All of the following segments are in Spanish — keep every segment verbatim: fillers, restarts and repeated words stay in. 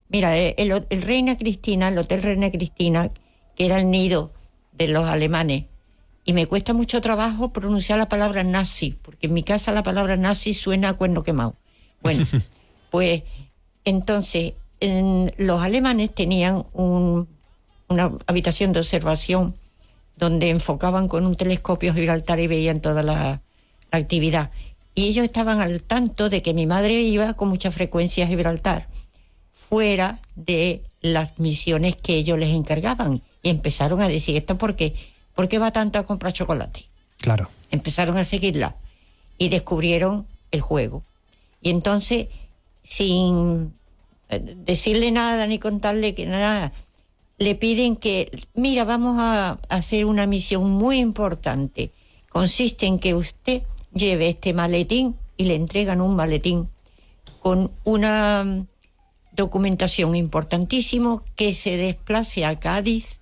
Mira, el, el Reina Cristina, el Hotel Reina Cristina, que era el nido de los alemanes, y me cuesta mucho trabajo pronunciar la palabra nazi, porque en mi casa la palabra nazi suena a cuerno quemado. Bueno, pues entonces en, los alemanes tenían un, una habitación de observación donde enfocaban con un telescopio Gibraltar y veían toda la, la actividad. Y ellos estaban al tanto de que mi madre iba con mucha frecuencia a Gibraltar, fuera de las misiones que ellos les encargaban. Y empezaron a decir, ¿esto por qué? ¿Por qué va tanto a comprar chocolate? Claro. Empezaron a seguirla y descubrieron el juego. Y entonces, sin decirle nada ni contarle que nada, le piden que, mira, vamos a hacer una misión muy importante. Consiste en que usted lleve este maletín, y le entregan un maletín con una documentación importantísima, que se desplace a Cádiz,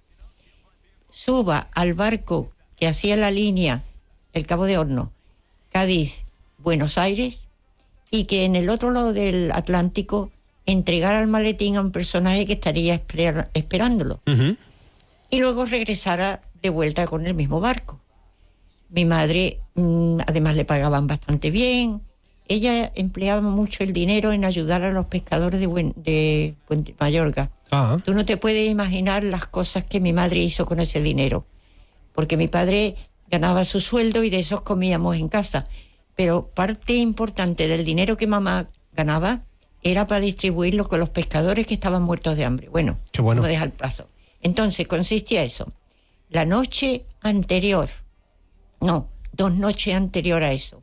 suba al barco que hacía la línea el Cabo de Hornos, Cádiz, Buenos Aires, y que en el otro lado del Atlántico entregara el maletín a un personaje que estaría esper- esperándolo. Uh-huh. Y luego regresara de vuelta con el mismo barco. Mi madre, mmm, además, le pagaban bastante bien. Ella empleaba mucho el dinero en ayudar a los pescadores de, Buen, de Puente Mayorga. Uh-huh. Tú no te puedes imaginar las cosas que mi madre hizo con ese dinero. Porque mi padre ganaba su sueldo y de esos comíamos en casa. Pero parte importante del dinero que mamá ganaba era para distribuirlo con los pescadores que estaban muertos de hambre. Bueno, qué bueno. No deja el plazo. Entonces, consistía eso. La noche anterior, no, dos noches anterior a eso,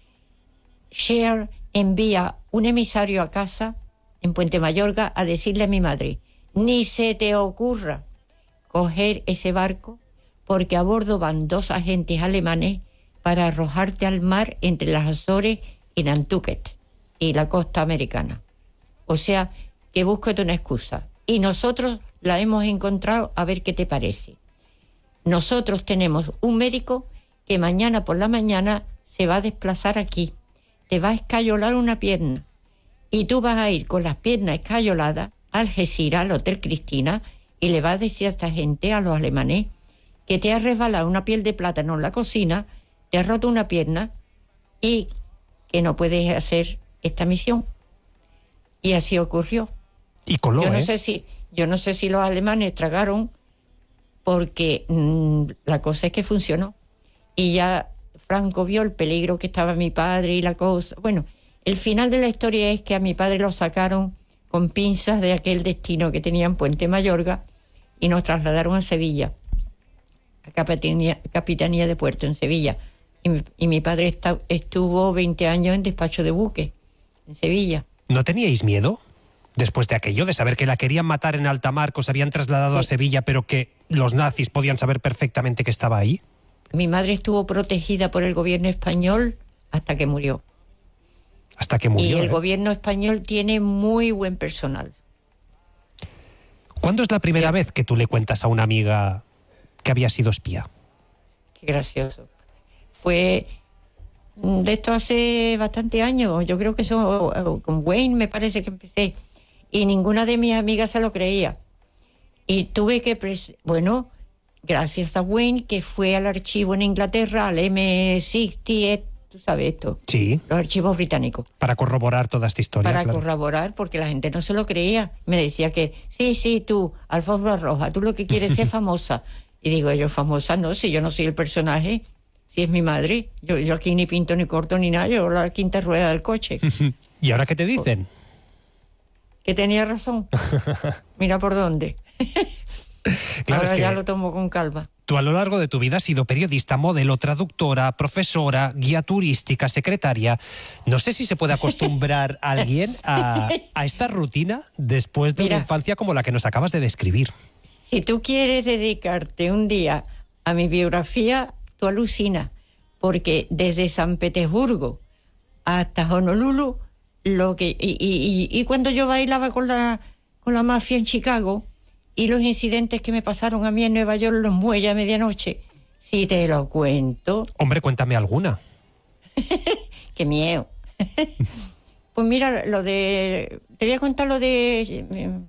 Cher envía un emisario a casa, en Puente Mayorga, a decirle a mi madre, ni se te ocurra coger ese barco, porque a bordo van dos agentes alemanes para arrojarte al mar entre las Azores y Nantucket y la costa americana. O sea, que búsquete una excusa. Y nosotros la hemos encontrado, a ver qué te parece. Nosotros tenemos un médico que mañana por la mañana se va a desplazar aquí. Te va a escayolar una pierna. Y tú vas a ir con las piernas escayoladas a Algeciras, al Hotel Cristina, y le vas a decir a esta gente, a los alemanes, que te ha resbalado una piel de plátano en la cocina, te has roto una pierna y que no puedes hacer esta misión. Y así ocurrió. Y coló, yo no ¿eh? sé si yo no sé si los alemanes tragaron, porque mmm, la cosa es que funcionó. Y ya Franco vio el peligro que estaba mi padre y la cosa. Bueno, el final de la historia es que a mi padre lo sacaron con pinzas de aquel destino que tenía en Puente Mayorga y nos trasladaron a Sevilla, a Capitanía, Capitanía de Puerto en Sevilla. Y mi, y mi padre está, estuvo veinte años en despacho de buque en Sevilla. ¿No teníais miedo después de aquello, de saber que la querían matar en alta mar, que os habían trasladado sí. a Sevilla, pero que los nazis podían saber perfectamente que estaba ahí? Mi madre estuvo protegida por el gobierno español hasta que murió. Hasta que murió, Y el ¿eh? gobierno español tiene muy buen personal. ¿Cuándo es la primera sí. vez que tú le cuentas a una amiga que había sido espía? Qué gracioso. Pues de esto hace bastante años. Yo creo que eso con Wayne me parece que empecé. Y ninguna de mis amigas se lo creía. Y tuve que... Pres- bueno, gracias a Wayne, que fue al archivo en Inglaterra, al eme sesenta, tú sabes esto. Sí. Los archivos británicos. Para corroborar toda esta historia. Para claro. corroborar, porque la gente no se lo creía. Me decía que, sí, sí, tú, alfombra roja, tú lo que quieres es ser famosa. Y digo, yo famosa no, si yo no soy el personaje, si es mi madre. Yo, yo aquí ni pinto ni corto ni nada, yo la quinta rueda del coche. ¿Y ahora qué te dicen? Que tenía razón. Mira por dónde. Claro, ahora es que ya lo tomo con calma. tú a lo largo de tu vida has sido periodista, modelo, traductora, profesora, guía turística, secretaria. No sé si se puede acostumbrar a alguien a, a esta rutina después de Mira, una infancia como la que nos acabas de describir. Si tú quieres dedicarte un día a mi biografía, tú alucinas, porque desde San Petersburgo hasta Honolulu, lo que y, y, y, y cuando yo bailaba con la con la mafia en Chicago y los incidentes que me pasaron a mí en Nueva York, los muelles a medianoche, si te lo cuento. Hombre, cuéntame alguna. Qué miedo. Pues mira, lo de te voy a contar lo de